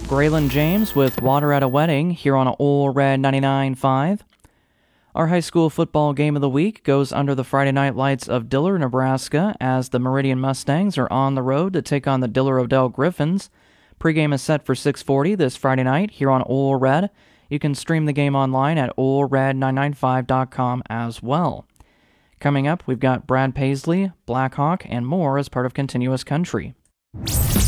Braylon James with Water at a Wedding here on Ole Red 99.5. Our high school football game of the week goes under the Friday night lights of Diller, Nebraska, as the Meridian Mustangs are on the road to take on the Diller Odell Griffins. Pregame is set for 6:40 this Friday night here on Ole Red. You can stream the game online at olered995.com as well. Coming up, we've got Brad Paisley, Blackhawk, and more as part of Continuous Country.